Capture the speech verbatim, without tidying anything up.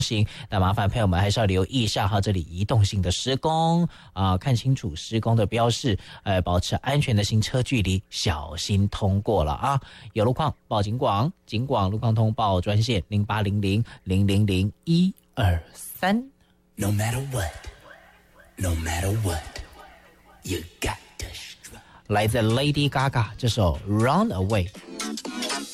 行，那麻烦朋友们还是要留意一下哈，这里移动性的施工啊、呃，看清楚施工的标示，呃，保持安全的行车距离，小心通过了啊。有路况报警广，警广路况通报专线零八零零零零零一二三。 No matter what, no matter what, you got to strut. 来自 Lady Gaga 这首 Run Away。